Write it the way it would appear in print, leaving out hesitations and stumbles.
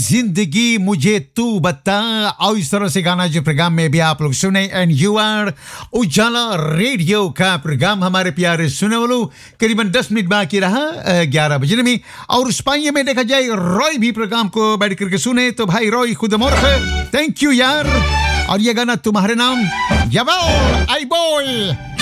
जिंदगी मुझे तू बता, और इस तरह से गाना जो प्रोग्राम में भी आप लोग सुने। एंड यू आर उजाला रेडियो का प्रोग्राम हमारे प्यारे सुने वालों, करीबन 10 मिनट बाकी रहा 11 बजने में। और स्पाइन में देखा जाए रॉय भी प्रोग्राम को बैठ करके सुने, तो भाई रॉय खुद मोर्ख, थैंक यू यार। और ये गाना तुम्हारे नाम, जवाब आई बॉय।